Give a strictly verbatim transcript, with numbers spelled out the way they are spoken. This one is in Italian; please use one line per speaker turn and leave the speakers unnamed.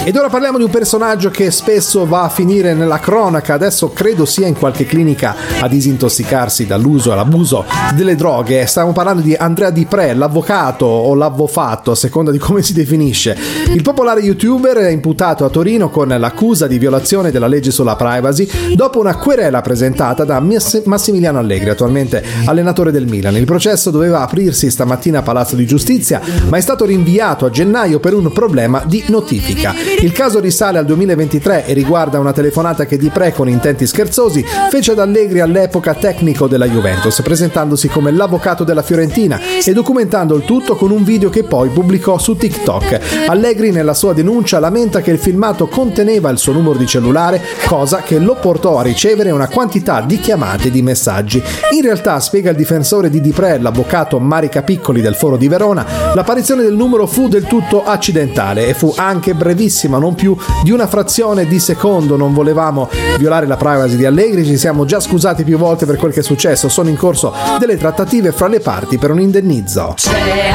Ed ora parliamo di un personaggio che spesso va a finire nella cronaca, adesso credo sia in qualche clinica a disintossicarsi dall'uso e l'abuso delle droghe. Stiamo parlando di Andrea Di Pré, l'avvocato o l'avvofatto, a seconda di come si definisce. Il popolare youtuber è imputato a Torino con l'accusa di violazione della legge sulla privacy dopo una querela presentata da Massimiliano Allegri, attualmente allenatore del Milan. Il processo doveva aprirsi stamattina a Palazzo di Giustizia, ma è stato rinviato a gennaio per un problema di notifica. Il caso risale al duemilaventitré e riguarda una telefonata che Di Pré, con intenti scherzosi, fece ad Allegri, all'epoca tecnico della Juventus, presentandosi come l'avvocato della Fiorentina e documentando il tutto con un video che poi pubblicò su TikTok. Allegri nella sua denuncia lamenta che il filmato conteneva il suo numero di cellulare, cosa che lo portò a ricevere una quantità di chiamate e di messaggi. In realtà, spiega il difensore di Di Pré, l'avvocato Marica Piccoli del Foro di Verona, l'apparizione del numero fu del tutto accidentale e fu anche brevissima, non più di una frazione di secondo. Non volevamo violare la privacy di Allegri, ci siamo già scusati più volte per quel che è successo, sono in corso delle trattative fra le parti per un indennizzo.